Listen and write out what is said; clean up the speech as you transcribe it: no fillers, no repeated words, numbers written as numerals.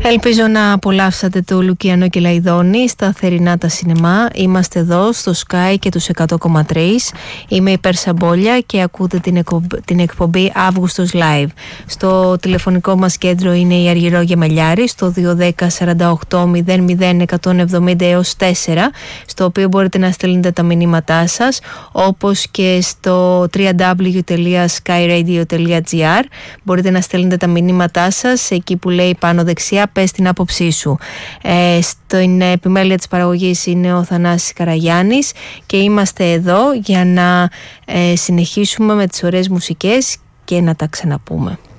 Ελπίζω να απολαύσατε το Λουκιανό και Λαϊδόνη στα θερινά τα σινεμά. Είμαστε εδώ στο Sky και τους 100,3. Είμαι η Περσαμπόλια και ακούτε την εκπομπή Αύγουστος Live. Στο τηλεφωνικό μας κέντρο είναι η Αργυρό Γεμελιάρη στο 210-48-00-170 έως 4, στο οποίο μπορείτε να στέλνετε τα μηνύματά σας, όπως και στο www.skyradio.gr. Μπορείτε να στέλνετε τα μηνύματά σας εκεί που λέει πάνω δεξιά πες την άποψή σου. Στην επιμέλεια της παραγωγής είναι ο Θανάσης Καραγιάννης και είμαστε εδώ για να συνεχίσουμε με τις ωραίες μουσικές και να τα ξαναπούμε.